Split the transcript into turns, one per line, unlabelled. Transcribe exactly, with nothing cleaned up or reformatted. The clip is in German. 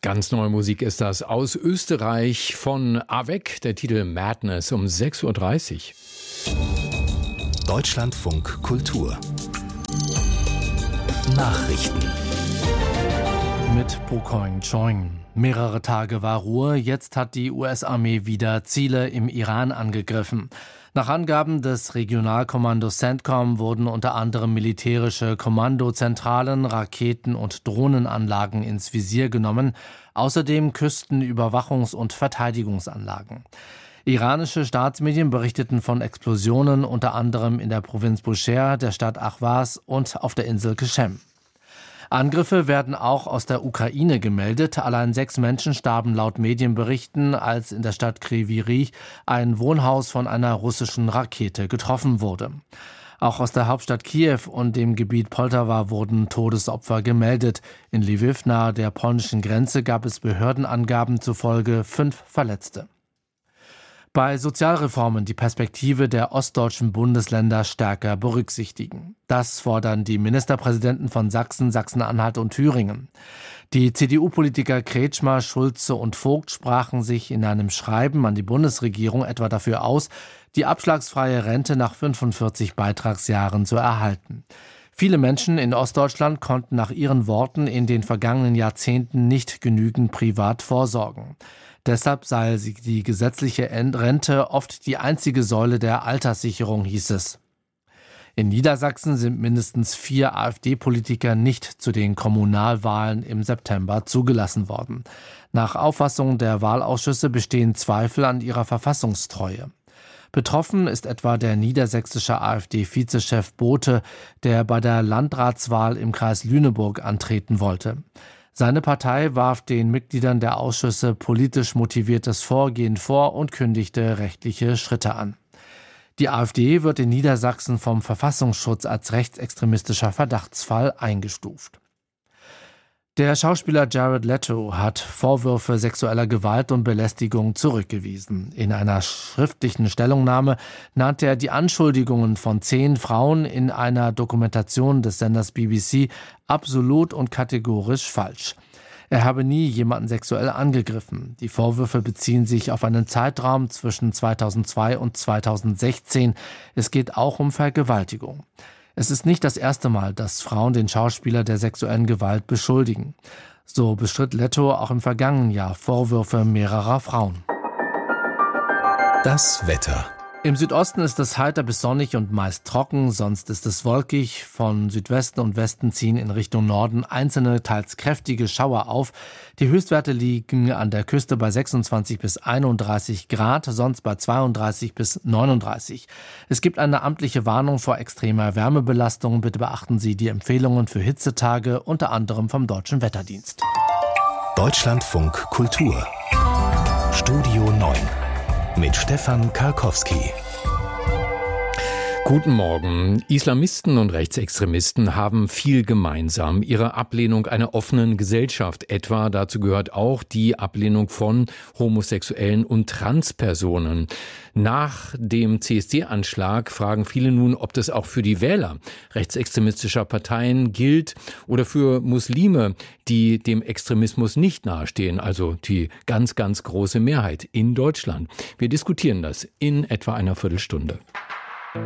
Ganz neue Musik ist das aus Österreich von Avec, der Titel Madness um sechs Uhr dreißig.
Deutschlandfunk Kultur Nachrichten
mit Pokoing Choing. Mehrere Tage war Ruhe, jetzt hat die U S-Armee wieder Ziele im Iran angegriffen. Nach Angaben des Regionalkommandos CENTCOM wurden unter anderem militärische Kommandozentralen, Raketen- und Drohnenanlagen ins Visier genommen, außerdem Küstenüberwachungs- und Verteidigungsanlagen. Iranische Staatsmedien berichteten von Explosionen unter anderem in der Provinz Bushehr, der Stadt Ahvaz und auf der Insel Qeshem. Angriffe werden auch aus der Ukraine gemeldet. Allein sechs Menschen starben laut Medienberichten, als in der Stadt Kryvyi Rih ein Wohnhaus von einer russischen Rakete getroffen wurde. Auch aus der Hauptstadt Kiew und dem Gebiet Poltawa wurden Todesopfer gemeldet. In Lviv nahe der polnischen Grenze gab es Behördenangaben zufolge fünf Verletzte. Bei Sozialreformen die Perspektive der ostdeutschen Bundesländer stärker berücksichtigen. Das fordern die Ministerpräsidenten von Sachsen, Sachsen-Anhalt und Thüringen. Die C D U-Politiker Kretschmer, Schulze und Vogt sprachen sich in einem Schreiben an die Bundesregierung etwa dafür aus, die abschlagsfreie Rente nach fünfundvierzig Beitragsjahren zu erhalten. Viele Menschen in Ostdeutschland konnten nach ihren Worten in den vergangenen Jahrzehnten nicht genügend privat vorsorgen. Deshalb sei die gesetzliche Rente oft die einzige Säule der Alterssicherung, hieß es. In Niedersachsen sind mindestens vier AfD-Politiker nicht zu den Kommunalwahlen im September zugelassen worden. Nach Auffassung der Wahlausschüsse bestehen Zweifel an ihrer Verfassungstreue. Betroffen ist etwa der niedersächsische AfD-Vizechef Bote, der bei der Landratswahl im Kreis Lüneburg antreten wollte. Seine Partei warf den Mitgliedern der Ausschüsse politisch motiviertes Vorgehen vor und kündigte rechtliche Schritte an. Die AfD wird in Niedersachsen vom Verfassungsschutz als rechtsextremistischer Verdachtsfall eingestuft. Der Schauspieler Jared Leto hat Vorwürfe sexueller Gewalt und Belästigung zurückgewiesen. In einer schriftlichen Stellungnahme nannte er die Anschuldigungen von zehn Frauen in einer Dokumentation des Senders B B C absolut und kategorisch falsch. Er habe nie jemanden sexuell angegriffen. Die Vorwürfe beziehen sich auf einen Zeitraum zwischen zweitausendzwei und zweitausendsechzehn. Es geht auch um Vergewaltigung. Es ist nicht das erste Mal, dass Frauen den Schauspieler der sexuellen Gewalt beschuldigen. So bestritt Leto auch im vergangenen Jahr Vorwürfe mehrerer Frauen.
Das Wetter.
Im Südosten ist es heiter bis sonnig und meist trocken, sonst ist es wolkig. Von Südwesten und Westen ziehen in Richtung Norden einzelne, teils kräftige Schauer auf. Die Höchstwerte liegen an der Küste bei sechsundzwanzig bis einunddreißig Grad, sonst bei zweiunddreißig bis neununddreißig. Es gibt eine amtliche Warnung vor extremer Wärmebelastung. Bitte beachten Sie die Empfehlungen für Hitzetage, unter anderem vom Deutschen Wetterdienst.
Deutschlandfunk Kultur Studio neun mit Stefan Karkowski.
Guten Morgen. Islamisten und Rechtsextremisten haben viel gemeinsam. Ihre Ablehnung einer offenen Gesellschaft etwa. Dazu gehört auch die Ablehnung von Homosexuellen und Transpersonen. Nach dem C S D-Anschlag fragen viele nun, ob das auch für die Wähler rechtsextremistischer Parteien gilt oder für Muslime, die dem Extremismus nicht nahestehen, also die ganz, ganz große Mehrheit in Deutschland. Wir diskutieren das in etwa einer Viertelstunde.